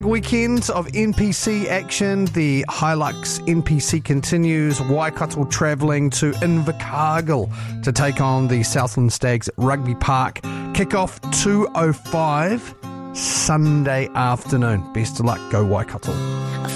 Weekend of NPC action. The Hilux NPC continues. Waikato travelling to Invercargill to take on the Southland Stags at Rugby Park. Kick-off 2:05 Sunday afternoon. Best of luck. Go Waikato.